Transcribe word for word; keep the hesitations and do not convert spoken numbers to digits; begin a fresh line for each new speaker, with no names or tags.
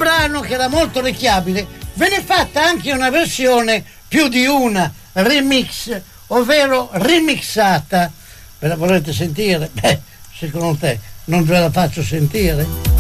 brano che era molto orecchiabile, ve n'è fatta anche una versione, più di una, remix, ovvero remixata. Ve la volete sentire? Beh, secondo te non ve la faccio sentire?